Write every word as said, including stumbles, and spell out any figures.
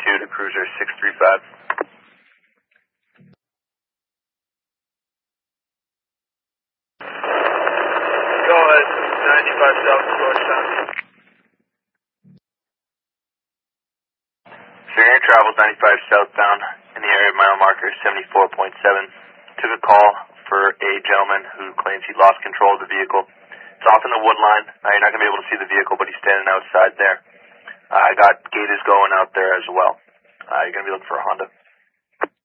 two to cruiser six three five. Go ahead, ninety-five South Georgetown. Figuring travels ninety-five southbound in the area of mile marker seventy-four point seven. Took a call for a gentleman who claims he lost control of the vehicle. It's off in the wood line. Uh, you're not going to be able to see the vehicle, but he's standing outside there. Uh, I got gators going out there as well. Uh, you're going to be looking for a Honda.